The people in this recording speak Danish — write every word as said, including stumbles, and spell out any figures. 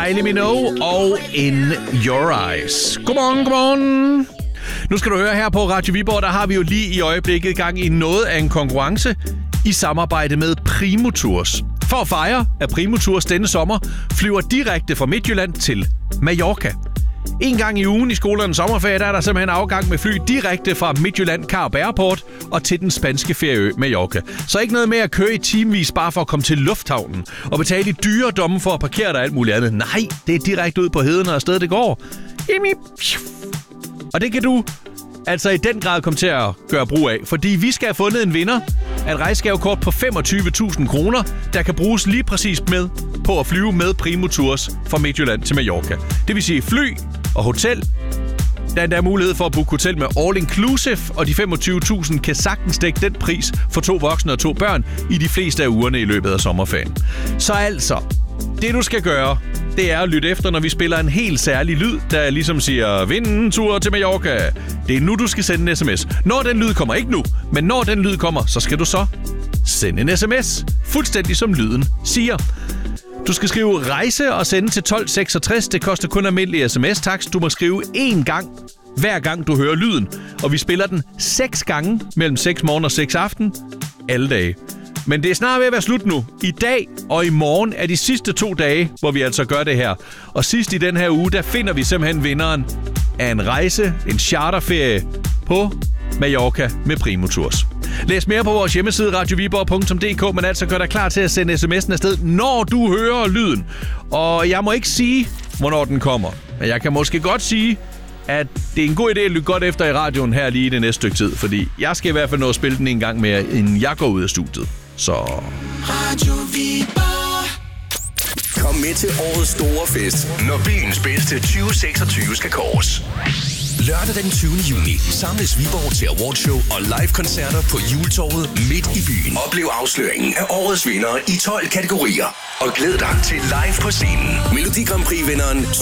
Kylie Minogue og In Your Eyes. Godmorgen, godmorgen. Nu skal du høre her på Radio Viborg, der har vi jo lige i øjeblikket gang i noget af en konkurrence i samarbejde med Primo Tours. For at fejre, at Primo Tours denne sommer flyver direkte fra Midtjylland til Mallorca. En gang i ugen i skolernes sommerferie, der er der simpelthen afgang med fly direkte fra Midtjylland Karup Airport og til den spanske ferieø Mallorca. Så ikke noget med at køre i timevis bare for at komme til lufthavnen og betale i dyre domme for at parkere der alt muligt andet. Nej, det er direkte ud på heden og afsted det går. Og det kan du altså i den grad komme til at gøre brug af, fordi vi skal have fundet en vinder af et rejsegavekort på femogtyve tusind kroner, der kan bruges lige præcis med på at flyve med Primo Tours fra Midtjylland til Mallorca. Det vil sige fly og hotel. Der er endda mulighed for at booke hotel med all inclusive, og de femogtyve tusind kan sagtens dække den pris for to voksne og to børn i de fleste af ugerne i løbet af sommerferien. Så altså, det du skal gøre, det er at lytte efter, når vi spiller en helt særlig lyd, der ligesom siger, vind en tur til Mallorca. Det er nu, du skal sende en sms. Når den lyd kommer, ikke nu, men når den lyd kommer, så skal du så sende en sms. Fuldstændig som lyden siger. Du skal skrive rejse og sende til tolv seksogtres. Det koster kun almindelig sms-takst. Du må skrive én gang, hver gang du hører lyden. Og vi spiller den seks gange mellem seks morgen og seks aften alle dage. Men det er snart ved at være slut nu. I dag og i morgen er de sidste to dage, hvor vi altså gør det her. Og sidst i den her uge, der finder vi simpelthen vinderen af en rejse, en charterferie på Mallorca med Primo Tours. Læs mere på vores hjemmeside radio viborg punktum d k, men altså gør dig klar til at sende sms'en afsted, når du hører lyden. Og jeg må ikke sige, hvornår den kommer. Men jeg kan måske godt sige, at det er en god idé at lytte godt efter i radioen her lige i det næste stykke tid, fordi jeg skal i hvert fald nå at spille den en gang mere, inden jeg går ud af studiet. Så... Radio Viborg. Kom med til årets store fest, når byens bedste tyve seksogtyve skal kåres. Lørdag den tyvende juni samles Viborg til awardshow og live-koncerter på Juletorvet midt i byen. Oplev afsløringen af årets vinder i tolv kategorier. Og glæd dig til live på scenen. Melodi Grand Prix-vinderen